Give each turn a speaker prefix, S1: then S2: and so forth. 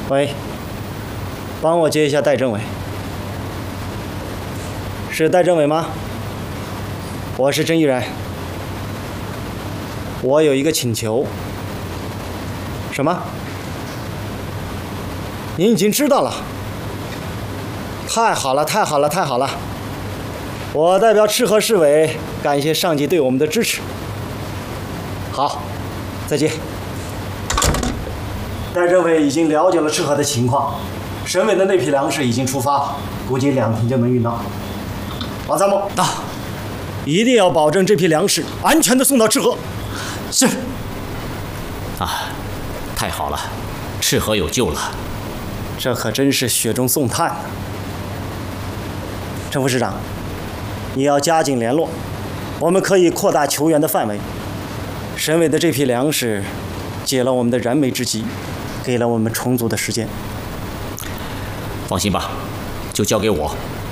S1: 喂，帮我接一下戴政委。是戴政委吗？我是甄玉然。我有一个请求。什么？您已经知道了？太好了，太好了，太好了！我代表赤河市委感谢上级对我们的支持。好，再见。戴政委已经了解了赤河的情况，省委的那批粮食已经出发了，估计2天就能运到。王参谋，一定要保证这批粮食安全地送到赤河。
S2: 是。啊，太好了，赤河有救了。
S1: 这可真是雪中送炭啊！陈副市长，你要加紧联络，我们可以扩大求援的范围。省委的这批粮食解了我们的燃眉之急，给了我们充足的时间。
S2: 放心吧，就交给我，